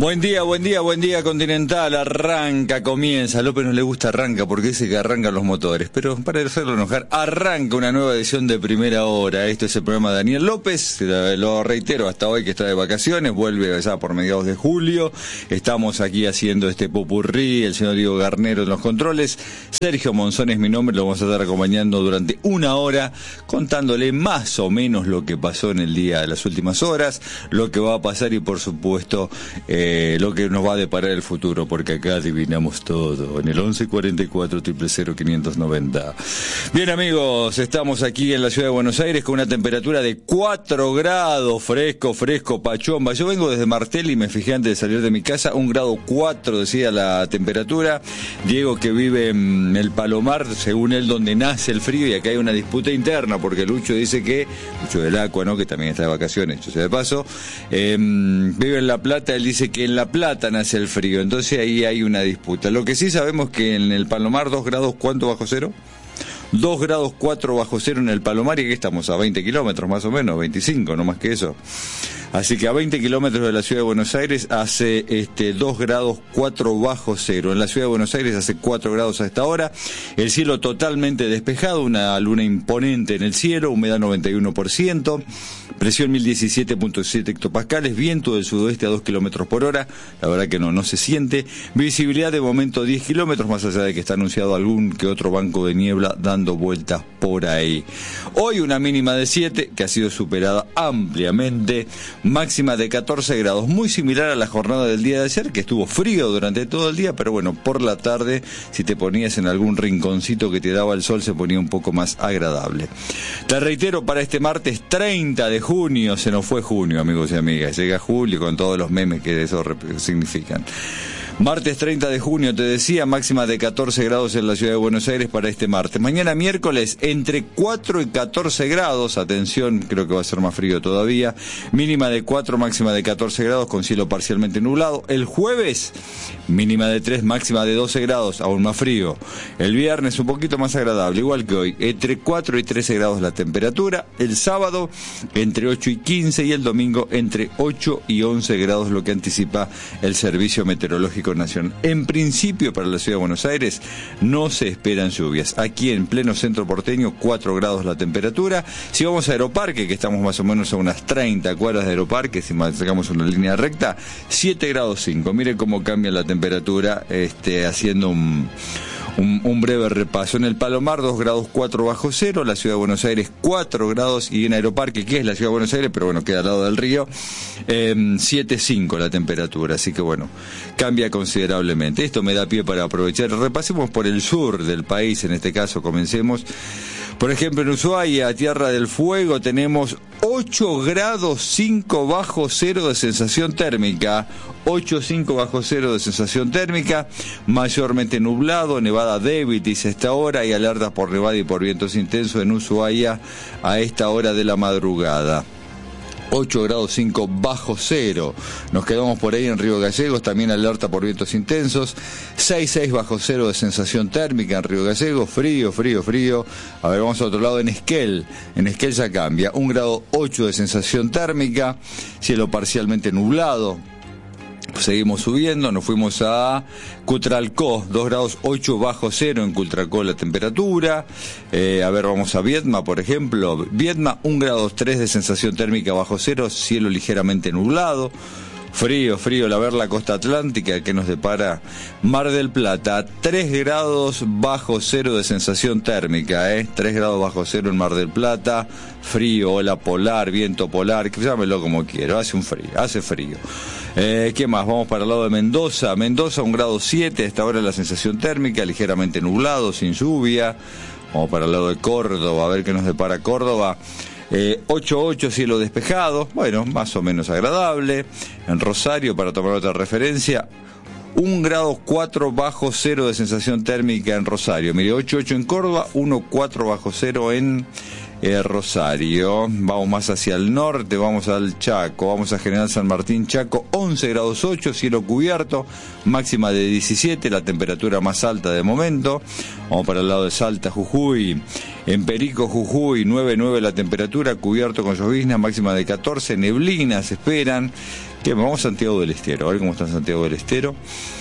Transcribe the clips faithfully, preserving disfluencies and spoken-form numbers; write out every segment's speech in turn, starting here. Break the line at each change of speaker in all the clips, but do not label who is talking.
Buen día, buen día, buen día Continental, arranca, comienza, a López no le gusta arranca porque dice que arrancan los motores, pero para hacerlo enojar, arranca una nueva edición de Primera Hora. Esto es el programa de Daniel López, lo reitero, hasta hoy que está de vacaciones, vuelve ya por mediados de julio, estamos aquí haciendo este popurrí, el señor Diego Garnero en los controles, Sergio Monzón es mi nombre, lo vamos a estar acompañando durante una hora, contándole más o menos lo que pasó en el día de las últimas horas, lo que va a pasar y por supuesto eh, Eh, lo que nos va a deparar el futuro, porque acá adivinamos todo, en el once cuarenta y cuatro, cero cero cero, quinientos noventa. Bien amigos, estamos aquí en la ciudad de Buenos Aires con una temperatura de cuatro grados, fresco, fresco, pachomba. Yo vengo desde Martel y me fijé antes de salir de mi casa, un grado cuatro decía la temperatura. Diego, que vive en el Palomar, según él donde nace el frío, y acá hay una disputa interna, porque Lucho dice que, Lucho del Aqua, ¿no?, que también está de vacaciones, yo sé de paso, eh, vive en La Plata, él dice que en La Plata nace el frío, entonces ahí hay una disputa. Lo que sí sabemos que en el Palomar dos grados, ¿cuánto bajo cero? dos grados cuatro bajo cero en el Palomar, y que estamos a veinte kilómetros más o menos, veinticinco, no más que eso. Así que a veinte kilómetros de la ciudad de Buenos Aires hace este dos grados cuatro bajo cero. En la ciudad de Buenos Aires hace cuatro grados a esta hora. El cielo totalmente despejado, una luna imponente en el cielo, humedad noventa y uno por ciento, presión mil diecisiete punto siete hectopascales, viento del sudoeste a dos kilómetros por hora, la verdad que no, no se siente. Visibilidad de momento diez kilómetros, más allá de que está anunciado algún que otro banco de niebla dando vueltas por ahí. Hoy una mínima de siete, que ha sido superada ampliamente, máxima de catorce grados, muy similar a la jornada del día de ayer, que estuvo frío durante todo el día, pero bueno, por la tarde, si te ponías en algún rinconcito que te daba el sol, se ponía un poco más agradable. Te reitero, para este martes treinta de junio, se nos fue junio, amigos y amigas, llega julio con todos los memes que eso significan. Martes treinta de junio, te decía, máxima de catorce grados en la ciudad de Buenos Aires para este martes. Mañana miércoles, entre cuatro y catorce grados, atención, creo que va a ser más frío todavía, mínima de cuatro, máxima de catorce grados, con cielo parcialmente nublado. El jueves, mínima de tres, máxima de doce grados, aún más frío. El viernes, un poquito más agradable, igual que hoy, entre cuatro y trece grados la temperatura. El sábado, entre ocho y quince, y el domingo, entre ocho y once grados, lo que anticipa el Servicio Meteorológico Nacional. En principio, para la ciudad de Buenos Aires no se esperan lluvias. Aquí en pleno centro porteño, cuatro grados la temperatura. Si vamos a Aeroparque, que estamos más o menos a unas treinta cuadras de Aeroparque, si sacamos una línea recta, siete grados cinco. Mire cómo cambia la temperatura, este, haciendo un Un, un breve repaso. En el Palomar dos grados cuatro bajo cero, la ciudad de Buenos Aires cuatro grados, y en Aeroparque, que es la ciudad de Buenos Aires, pero bueno, queda al lado del río, eh, siete cinco la temperatura, así que bueno, cambia considerablemente. Esto me da pie para aprovechar. Repasemos por el sur del país, en este caso comencemos. Por ejemplo, en Ushuaia, Tierra del Fuego, tenemos ocho grados cinco bajo cero de sensación térmica, ocho cinco bajo cero de sensación térmica, mayormente nublado, nevada débil, dice esta hora, y alertas por nevada y por vientos intensos en Ushuaia a esta hora de la madrugada. ocho grados cinco bajo cero. Nos quedamos por ahí en Río Gallegos, también alerta por vientos intensos. seis seis bajo cero de sensación térmica en Río Gallegos, frío, frío, frío. A ver, vamos a otro lado, en Esquel. En Esquel ya cambia, un grado ocho de sensación térmica, cielo parcialmente nublado. Seguimos subiendo, nos fuimos a Cutralcó, dos grados ocho bajo cero en Cutralcó la temperatura. Eh, a ver, vamos a Viedma, por ejemplo. Viedma, un grado tres de sensación térmica bajo cero, cielo ligeramente nublado. Frío, frío, la ver la costa atlántica, que nos depara Mar del Plata, tres grados bajo cero de sensación térmica, ¿eh? tres grados bajo cero en Mar del Plata, frío, ola polar, viento polar, llámelo como quiero, hace un frío, hace frío. Eh, ¿Qué más? Vamos para el lado de Mendoza. Mendoza, un grado siete, a esta hora la sensación térmica, ligeramente nublado, sin lluvia. Vamos para el lado de Córdoba, a ver qué nos depara Córdoba. Eh, ocho ocho, cielo despejado, bueno, más o menos agradable. En Rosario, para tomar otra referencia, un grado cuatro bajo cero de sensación térmica en Rosario. Mire, ocho ocho en Córdoba, uno cuatro bajo cero en eh, Rosario. Vamos más hacia el norte, vamos al Chaco, vamos a General San Martín, Chaco, once grados ocho, cielo cubierto, máxima de diecisiete, la temperatura más alta de momento. Vamos para el lado de Salta, Jujuy. En Perico, Jujuy, nueve nueve la temperatura, cubierto con llovizna, máxima de catorce, neblinas esperan. Que vamos a Santiago del Estero, a ver cómo está Santiago del Estero.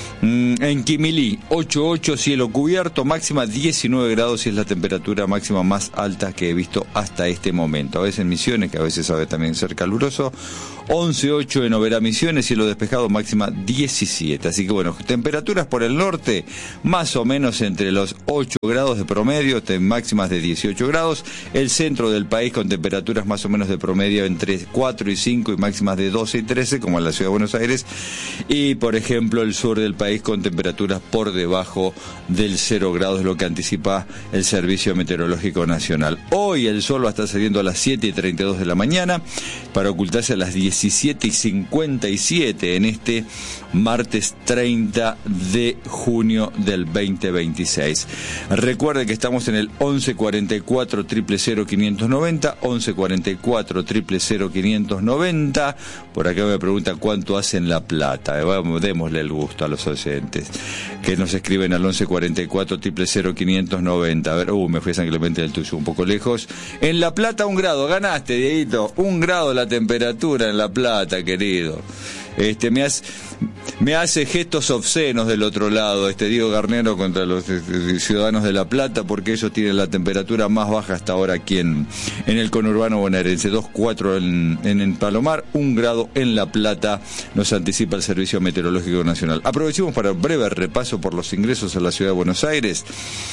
En Quimilí, ocho ocho, cielo cubierto, máxima diecinueve grados y es la temperatura máxima más alta que he visto hasta este momento. A veces en Misiones, que a veces sabe también ser caluroso, once ocho en Oberá Misiones, cielo despejado, máxima diecisiete. Así que bueno, temperaturas por el norte, más o menos entre los ocho grados de promedio, máximas de dieciocho grados. El centro del país con temperaturas más o menos de promedio entre cuatro y cinco y máximas de doce y trece, como en la ciudad de Buenos Aires. Y por ejemplo, el sur del país con temperaturas por debajo del cero grados, lo que anticipa el Servicio Meteorológico Nacional. Hoy el sol va a estar saliendo a las siete y treinta y dos de la mañana para ocultarse a las diecisiete y cincuenta y siete en este martes treinta de junio del veinte veintiséis. Recuerde que estamos en el once cuarenta y cuatro, cero cero cero, quinientos noventa, once cuarenta y cuatro, cero cero cero, quinientos noventa. Por acá me preguntan cuánto hace en La Plata. Vamos, démosle el gusto a los oyentes que nos escriben al once cuarenta y cuatro, cero cero cero, quinientos noventa. A ver, uh, me fui a San Clemente del Tuyo, un poco lejos. En La Plata, un grado. Ganaste, Dieguito. Un grado la temperatura en La Plata, querido. Este, me hace, me hace gestos obscenos del otro lado, este Diego Garnero contra los este, ciudadanos de La Plata, porque ellos tienen la temperatura más baja hasta ahora aquí en, en el conurbano bonaerense. dos cuatro en, en, en Palomar, un grado en La Plata, nos anticipa el Servicio Meteorológico Nacional. Aprovechemos para un breve repaso por los ingresos a la ciudad de Buenos Aires.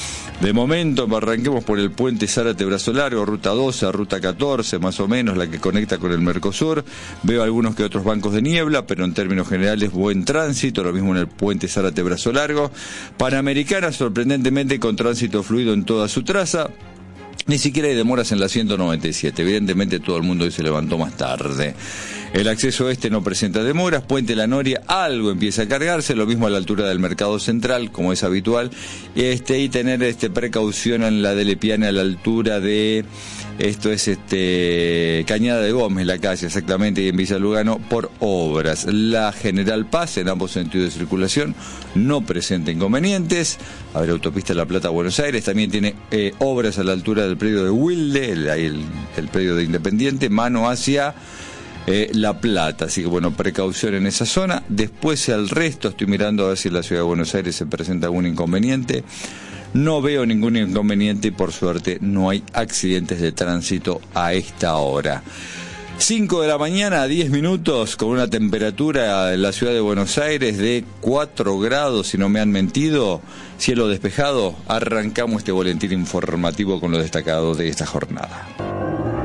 De momento, arranquemos por el puente Zárate-Brazo Largo, ruta doce, ruta catorce, más o menos, la que conecta con el Mercosur. Veo algunos que otros bancos de niebla, pero en términos generales, buen tránsito, lo mismo en el puente Zárate-Brazo Largo. Panamericana, sorprendentemente, con tránsito fluido en toda su traza. Ni siquiera hay demoras en la ciento noventa y siete. Evidentemente todo el mundo hoy se levantó más tarde. El acceso este no presenta demoras. Puente La Noria, algo empieza a cargarse. Lo mismo a la altura del Mercado Central, como es habitual. Este, y tener este precaución en la de Lepiana a la altura de... Esto es este Cañada de Gómez, la calle exactamente, y en Villa Lugano, por obras. La General Paz, en ambos sentidos de circulación, no presenta inconvenientes. A ver, autopista La Plata-Buenos Aires, también tiene eh, obras a la altura del predio de Wilde, el, el, el predio de Independiente, mano hacia eh, La Plata. Así que bueno, precaución en esa zona. Después el resto, estoy mirando a ver si en la ciudad de Buenos Aires se presenta algún inconveniente. No veo ningún inconveniente y por suerte no hay accidentes de tránsito a esta hora. cinco de la mañana, diez minutos, con una temperatura en la ciudad de Buenos Aires de cuatro grados, si no me han mentido, cielo despejado. Arrancamos este boletín informativo con lo destacado de esta jornada.